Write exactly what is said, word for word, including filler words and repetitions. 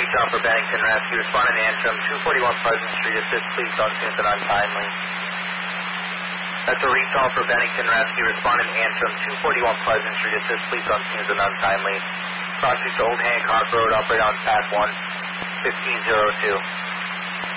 recall for Bennington Rescue. Responding to Antrim, two forty-one Pleasant Street. Assist, please, on scene and untimely. That's a recall for Bennington Rescue. Responding to Antrim, two forty-one Pleasant Street. Assist, please, on scene and untimely. Proceed to Old Hancock Road, operate on Path one, fifteen oh two.